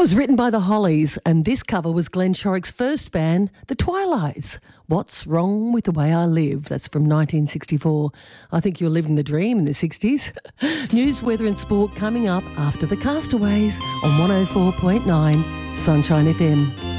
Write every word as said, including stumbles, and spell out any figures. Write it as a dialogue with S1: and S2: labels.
S1: was written by the Hollies, and this cover was Glenn Shorrock's first band, The Twilights. What's Wrong with the Way I Live? That's from nineteen sixty-four. I think you're living the dream in the sixties. News, weather and sport coming up after the Castaways on one oh four point nine Sunshine F M.